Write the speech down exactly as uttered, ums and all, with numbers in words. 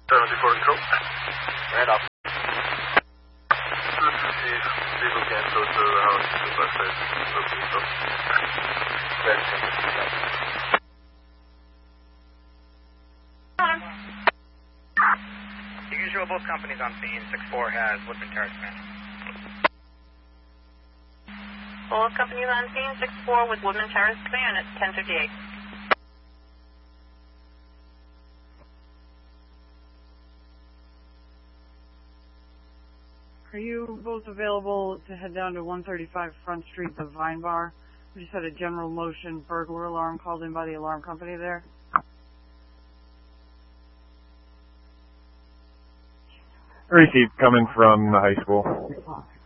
seventy-four control. Right off. Let's see if vehicle can go to the house. You can show both companies on scene. six four has Woodman Terrace man. Both companies on scene. six four with Woodman Terrace van at ten fifty-eight. Are you both available to head down to one thirty-five Front Street, the Vine Bar? We just had a general motion burglar alarm called in by the alarm company there. Received, coming from the high school.